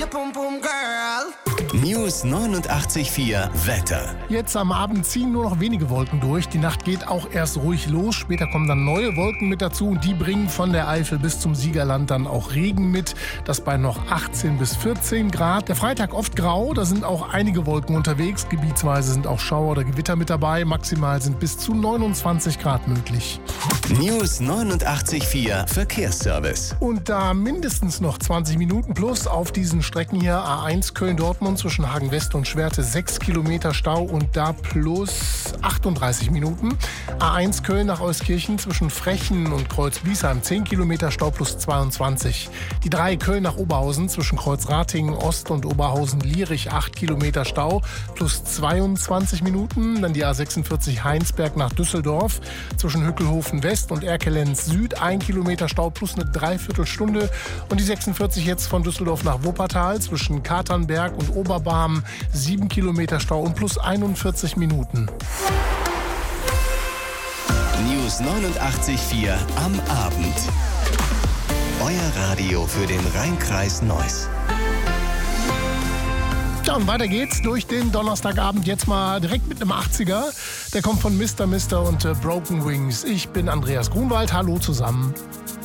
News 89.4 Wetter. Jetzt am Abend ziehen nur noch wenige Wolken durch. Die Nacht geht auch erst ruhig los. Später kommen dann neue Wolken mit dazu und die bringen von der Eifel bis zum Siegerland dann auch Regen mit. Das bei noch 18 bis 14 Grad. Der Freitag oft grau, da sind auch einige Wolken unterwegs. Gebietsweise sind auch Schauer oder Gewitter mit dabei. Maximal sind bis zu 29 Grad möglich. News 89.4 Verkehrsservice. Und da mindestens noch 20 Minuten plus auf diesen Strecken hier. A1 Köln-Dortmund zwischen Hagen-West und Schwerte 6 Kilometer Stau und da plus 38 Minuten. A1 Köln nach Euskirchen zwischen Frechen und Kreuz-Biesheim 10 Kilometer Stau plus 22. Die 3 Köln nach Oberhausen zwischen Kreuz-Ratingen Ost und Oberhausen-Lierich 8 Kilometer Stau plus 22 Minuten. Dann die A46 Heinsberg nach Düsseldorf zwischen Hückelhofen West und Erkelenz Süd 1 Kilometer Stau plus eine Dreiviertelstunde. Und die 46 jetzt von Düsseldorf nach Wuppertal zwischen Katernberg und Oberbarm 7 Kilometer Stau und plus 41 Minuten. News 89.4 am Abend. Euer Radio für den Rhein-Kreis Neuss. Ja, und weiter geht's durch den Donnerstagabend jetzt mal direkt mit einem 80er. Der kommt von Mr. und Broken Wings. Ich bin Andreas Grunwald. Hallo zusammen.